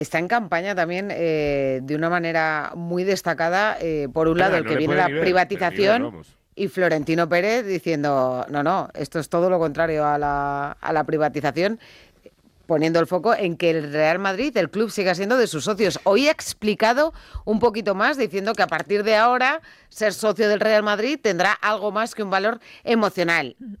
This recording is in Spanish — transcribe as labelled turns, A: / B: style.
A: Está en campaña también de una manera muy destacada, por un lado,
B: Nada,
A: el
B: no
A: que
B: le
A: viene
B: pone
A: la
B: ni ver,
A: privatización
B: vamos.
A: y Florentino Pérez diciendo, no, no, esto es todo lo contrario a la privatización, poniendo el foco en que el Real Madrid, el club, siga siendo de sus socios. Hoy ha explicado un poquito más diciendo que a partir de ahora ser socio del Real Madrid tendrá algo más que un valor emocional.